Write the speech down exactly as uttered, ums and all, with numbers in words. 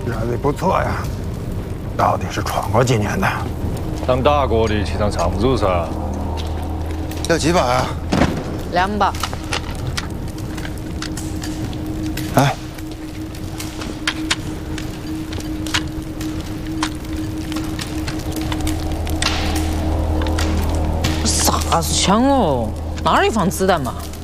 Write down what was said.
来的不错呀，到底是闯过几年的？ 当大哥的气场藏不住噻。 要几把啊？ 两把。 来。 啥子枪哦？哪里放子弹嘛？